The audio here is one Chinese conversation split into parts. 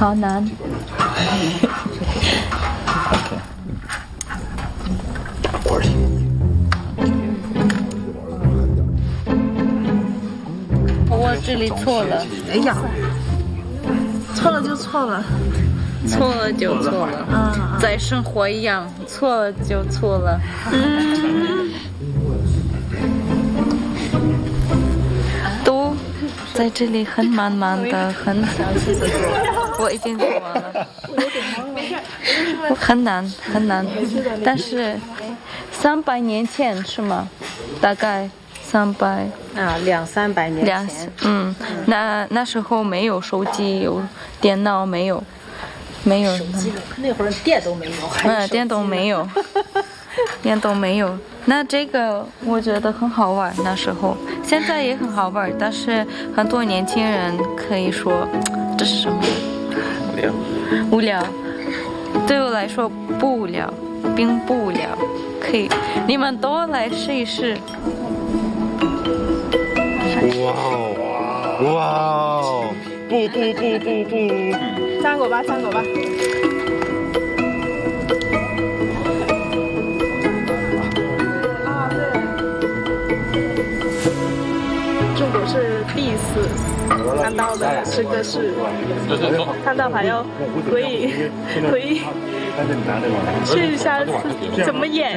好难。我这里错了。 哎呀，错了就错了， 错了就错了。在生活一样，错了就错了。都在这里很慢慢的，很我已经做完了。很难很难，但是300年前是吗？大概300 啊，200-300年前。 那时候没有手机，有电脑没有手机那会儿电都没有， 电都没有，电都没有。那这个我觉得很好玩，那时候现在也很好玩，但是很多年轻人可以说这是什么？无聊。对我来说不无聊，并不无聊。可以，你们都来试一试。 哇哦，哇哦！不！ 张果吧。啊，对。这我是第一次看到的这个是，看到还要可以试一下怎么演。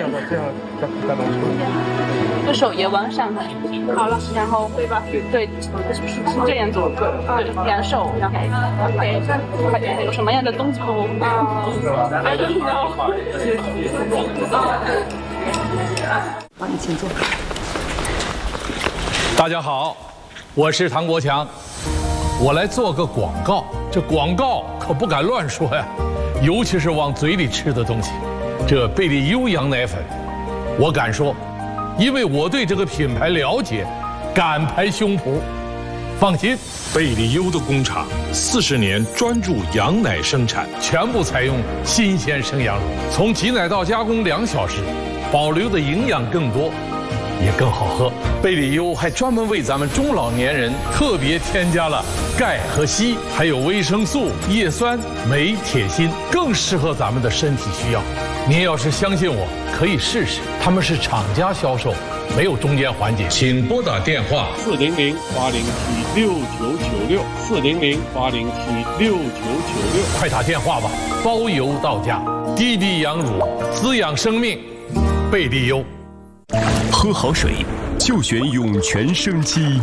这手也往上来， 好了， 然后对吧？ 对，是这样做，对，两手，然后 OK， 有什么样的动作？I don't know。 好，你请坐。 大家好，我是唐国强，我来做个广告。这广告可不敢乱说呀，尤其是往嘴里吃的东西。这贝利优羊奶粉，我敢说，因为我对这个品牌了解，敢拍胸脯。放心， 贝利优的工厂40年专注羊奶生产， 全部采用新鲜生羊乳，从挤奶到加工2小时，保留的营养更多，也更好喝。贝利优还专门为咱们中老年人特别添加了钙和硒，还有维生素、叶酸、镁、铁、锌，更适合咱们的身体需要。您要是相信我，可以试试。他们是厂家销售，没有中间环节。请拨打电话400-807-6996，400-807-6996，快打电话吧，包邮到家。滴滴羊乳，滋养生命，贝利优。 喝好水就选涌泉生机。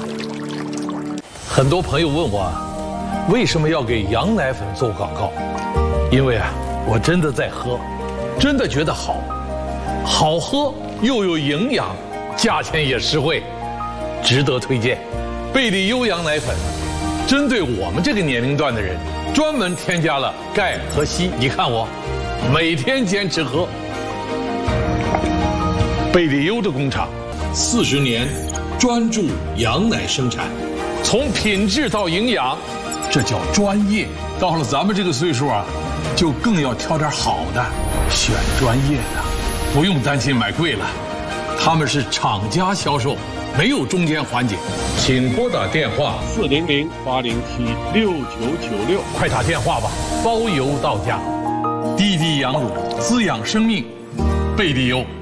很多朋友问我，为什么要给羊奶粉做广告？因为我真的在喝，真的觉得好喝又有营养，价钱也实惠，值得推荐。贝利优羊奶粉针对我们这个年龄段的人，专门添加了钙和硒。你看我每天坚持喝。贝利优的工厂40年专注羊奶生产，从品质到营养，这叫专业。到了咱们这个岁数就更要挑点好的，选专业的，不用担心买贵了。他们是厂家销售，没有中间环节。请拨打电话400-807-6996，快打电话吧，包邮到家。滴滴羊乳，滋养生命，贝利优。